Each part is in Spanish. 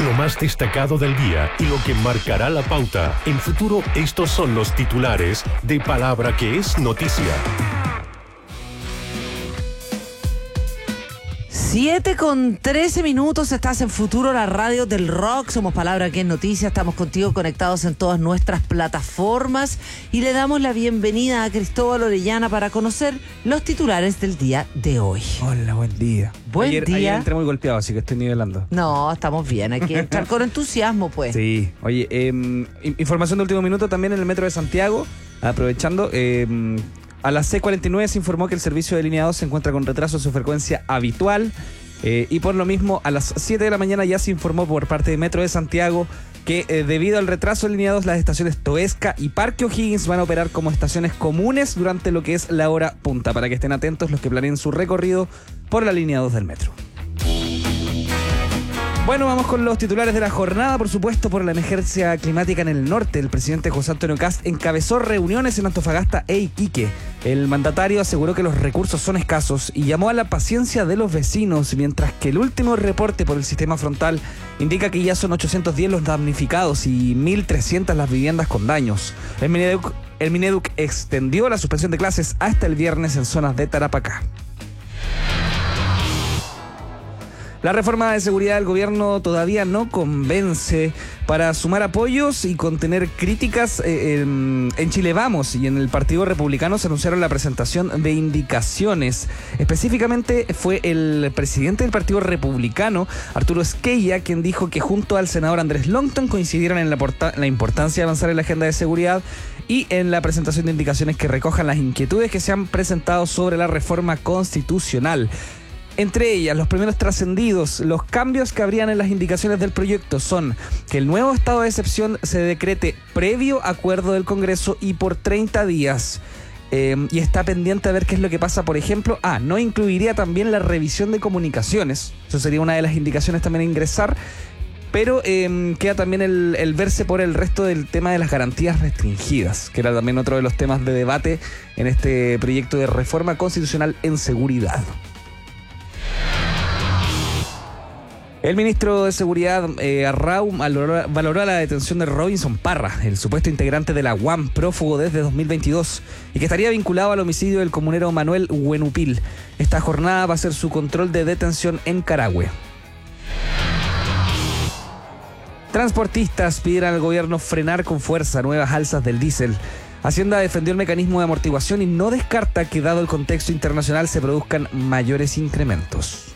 Lo más destacado del día y lo que marcará la pauta. En Futuro, estos son los titulares de Palabra que es noticia. 7:13, estás en Futuro, la radio del rock. Somos Palabra que es noticia, estamos contigo conectados en todas nuestras plataformas y le damos la bienvenida a Cristóbal Orellana para conocer los titulares del día de hoy. Hola, buen día. Ayer entré muy golpeado, así que estoy nivelando. No, estamos bien, hay que entrar con entusiasmo, pues. Sí, oye, información de último minuto también en el metro de Santiago, aprovechando... A las 6:49 se informó que el servicio de línea 2 se encuentra con retraso en su frecuencia habitual y por lo mismo a las 7 de la mañana ya se informó por parte de Metro de Santiago que debido al retraso de línea 2 las estaciones Toesca y Parque O'Higgins van a operar como estaciones comunes durante lo que es la hora punta, para que estén atentos los que planeen su recorrido por la línea 2 del metro. Bueno, vamos con los titulares de la jornada. Por supuesto, por la emergencia climática en el norte, el presidente José Antonio Kast encabezó reuniones en Antofagasta e Iquique. El mandatario aseguró que los recursos son escasos y llamó a la paciencia de los vecinos, mientras que el último reporte por el sistema frontal indica que ya son 810 los damnificados y 1.300 las viviendas con daños. El Mineduc extendió la suspensión de clases hasta el viernes en zonas de Tarapacá. La reforma de seguridad del gobierno todavía no convence. Para sumar apoyos y contener críticas, en Chile Vamos y en el Partido Republicano se anunciaron la presentación de indicaciones. Específicamente fue el presidente del Partido Republicano, Arturo Esquella, quien dijo que junto al senador Andrés Longton coincidieron en la importancia de avanzar en la agenda de seguridad y en la presentación de indicaciones que recojan las inquietudes que se han presentado sobre la reforma constitucional. Entre ellas, los primeros trascendidos, los cambios que habrían en las indicaciones del proyecto son que el nuevo estado de excepción se decrete previo acuerdo del Congreso y por 30 días. Y está pendiente a ver qué es lo que pasa, por ejemplo. No incluiría también la revisión de comunicaciones. Eso sería una de las indicaciones también a ingresar. Pero queda también el verse por el resto del tema de las garantías restringidas, que era también otro de los temas de debate en este proyecto de reforma constitucional en seguridad. El ministro de Seguridad, Arrau, valoró la detención de Robinson Parra, el supuesto integrante de la UAM, prófugo desde 2022, y que estaría vinculado al homicidio del comunero Manuel Huenupil. Esta jornada va a ser su control de detención en Carahue. Transportistas pidieron al gobierno frenar con fuerza nuevas alzas del diésel. Hacienda defendió el mecanismo de amortiguación y no descarta que, dado el contexto internacional, se produzcan mayores incrementos.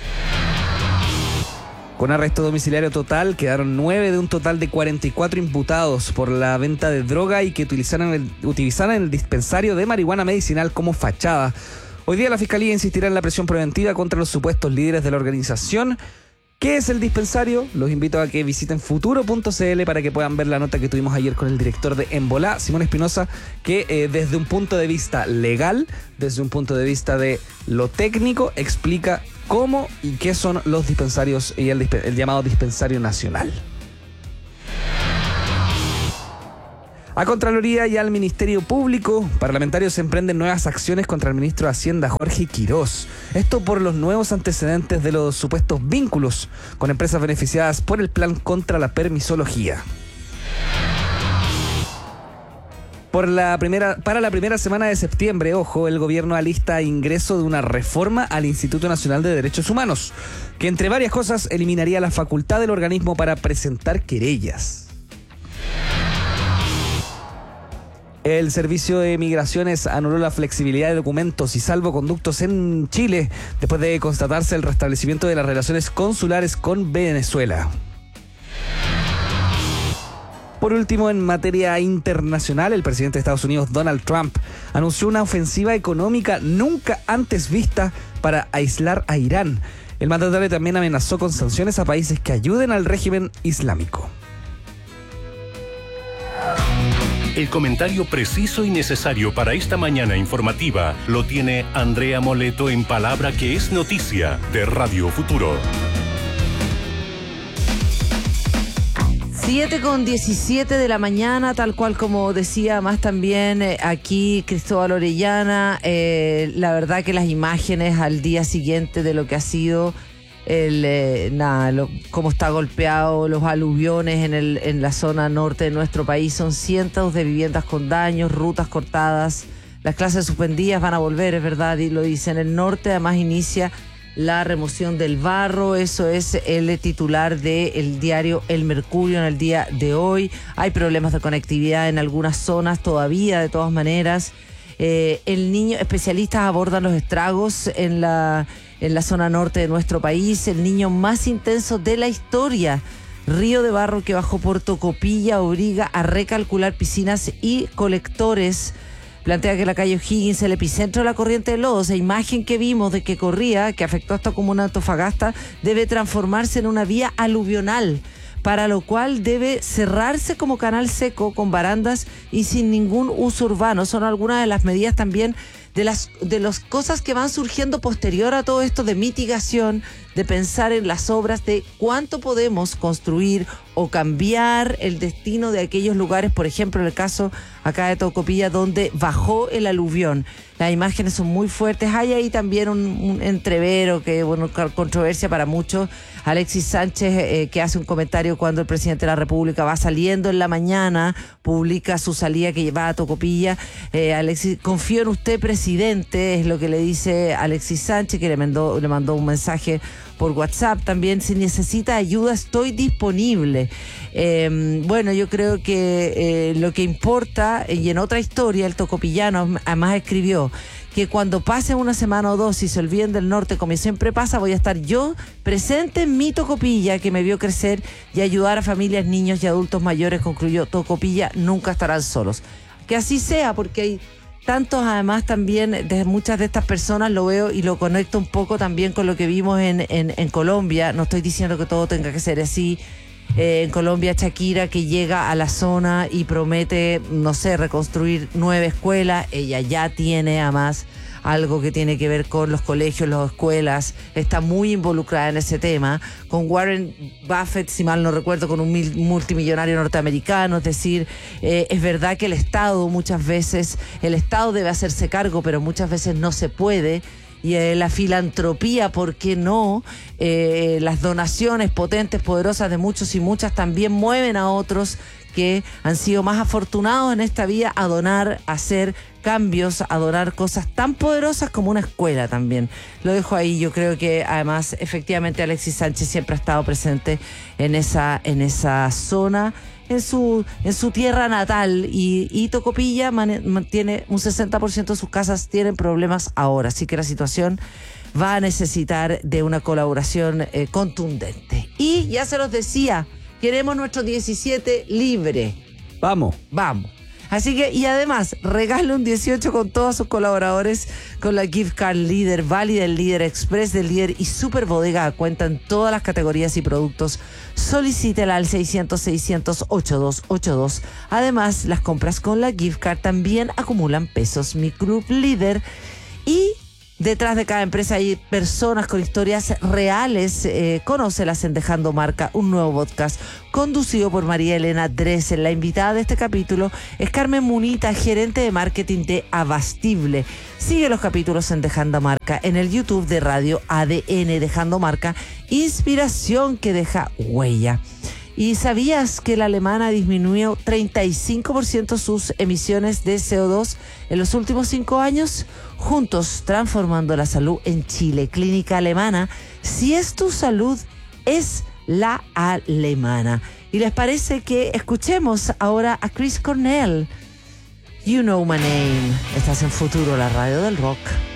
Con arresto domiciliario total, quedaron 9 de un total de 44 imputados por la venta de droga y que utilizaran el dispensario de marihuana medicinal como fachada. Hoy día la Fiscalía insistirá en la presión preventiva contra los supuestos líderes de la organización. ¿Qué es el dispensario? Los invito a que visiten futuro.cl para que puedan ver la nota que tuvimos ayer con el director de Embolá, Simón Espinosa, que desde un punto de vista legal, desde un punto de vista de lo técnico, explica cómo y qué son los dispensarios y el llamado dispensario nacional. A Contraloría y al Ministerio Público, parlamentarios emprenden nuevas acciones contra el ministro de Hacienda, Jorge Quirós. Esto por los nuevos antecedentes de los supuestos vínculos con empresas beneficiadas por el plan contra la permisología. Para la primera semana de septiembre, el gobierno alista ingreso de una reforma al Instituto Nacional de Derechos Humanos, que entre varias cosas eliminaría la facultad del organismo para presentar querellas. El Servicio de Migraciones anuló la flexibilidad de documentos y salvoconductos en Chile después de constatarse el restablecimiento de las relaciones consulares con Venezuela. Por último, en materia internacional, el presidente de Estados Unidos, Donald Trump, anunció una ofensiva económica nunca antes vista para aislar a Irán. El mandatario también amenazó con sanciones a países que ayuden al régimen islámico. El comentario preciso y necesario para esta mañana informativa lo tiene Andrea Moleto en Palabra que es noticia de Radio Futuro. 7:17 de la mañana, tal cual como decía más también aquí Cristóbal Orellana. La verdad que las imágenes al día siguiente de lo que ha sido cómo está golpeado los aluviones en la zona norte de nuestro país. Son cientos de viviendas con daños, rutas cortadas, las clases suspendidas van a volver, es verdad, y lo dice. En el norte además inicia la remoción del barro, eso es el titular del diario El Mercurio en el día de hoy. Hay problemas de conectividad en algunas zonas todavía, de todas maneras. Especialistas abordan los estragos en la zona norte de nuestro país. El niño más intenso de la historia, río de barro que bajó por Tocopilla, obliga a recalcular piscinas y colectores. Plantea que la calle O'Higgins, el epicentro de la corriente de lodo, esa imagen que vimos de que corría, que afectó a esta comuna de Antofagasta, debe transformarse en una vía aluvional, para lo cual debe cerrarse como canal seco con barandas y sin ningún uso urbano. Son algunas de las medidas también de las cosas que van surgiendo posterior a todo esto de mitigación, de pensar en las obras, de cuánto podemos construir o cambiar el destino de aquellos lugares, por ejemplo, en el caso acá de Tocopilla, donde bajó el aluvión. Las imágenes son muy fuertes. Hay ahí también un entrevero que, bueno, controversia para muchos. Alexis Sánchez, que hace un comentario cuando el presidente de la República va saliendo en la mañana, publica su salida que lleva a Tocopilla. Alexis, confío en usted, presidente, es lo que le dice Alexis Sánchez, que le mandó un mensaje por WhatsApp también. Si necesita ayuda, estoy disponible. Bueno, yo creo que lo que importa, y en otra historia, el tocopillano además escribió que cuando pase una semana o dos y se olviden del norte, como siempre pasa, voy a estar yo presente en mi Tocopilla, que me vio crecer, y ayudar a familias, niños y adultos mayores. Concluyó: Tocopilla nunca estarán solos. Que así sea, porque hay tantos, además, también de muchas de estas personas, lo veo y lo conecto un poco también con lo que vimos en Colombia. No estoy diciendo que todo tenga que ser así. En Colombia, Shakira, que llega a la zona y promete, no sé, reconstruir 9 escuelas. Ella ya tiene además algo que tiene que ver con los colegios, las escuelas, está muy involucrada en ese tema, con Warren Buffett, si mal no recuerdo, con un multimillonario norteamericano. Es decir, es verdad que el Estado debe hacerse cargo, pero muchas veces no se puede. Y la filantropía, ¿por qué no? Las donaciones potentes, poderosas de muchos y muchas también mueven a otros que han sido más afortunados en esta vida a donar, a hacer cambios, a donar cosas tan poderosas como una escuela también. Lo dejo ahí. Yo creo que además, efectivamente, Alexis Sánchez siempre ha estado presente en esa zona, en su tierra natal, y Tocopilla mantiene un 60% de sus casas tienen problemas ahora, así que la situación va a necesitar de una colaboración contundente. Y ya se los decía, queremos nuestro 17 libre. Vamos. Así que, y además, regale un 18 con todos sus colaboradores con la gift card Líder, válida del Líder, Express del Líder y Super Bodega. Cuentan todas las categorías y productos. Solicítela al 600-600-8282. Además, las compras con la gift card también acumulan pesos. Mi Club Líder. Y detrás de cada empresa hay personas con historias reales. Conócelas en Dejando Marca, un nuevo podcast conducido por María Elena Dressel. La invitada de este capítulo es Carmen Munita, gerente de marketing de Abastible. Sigue los capítulos en Dejando Marca en el YouTube de Radio ADN. Dejando Marca, inspiración que deja huella. ¿Y sabías que la alemana disminuyó 35% sus emisiones de CO2 en los últimos 5 años? Juntos, transformando la salud en Chile. Clínica Alemana. Si es tu salud, es la alemana. ¿Y les parece que escuchemos ahora a Chris Cornell? You Know My Name. Estás en Futuro, la radio del rock.